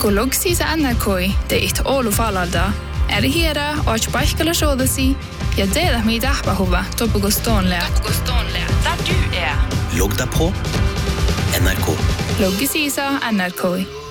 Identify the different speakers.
Speaker 1: Golog sísa NRK, de it olu falalda. Hera og ikke la si, ja det mye dahba hova, toppe gostonle.
Speaker 2: Der du
Speaker 3: Logg deg på NRK.
Speaker 1: Logge sisa NRK.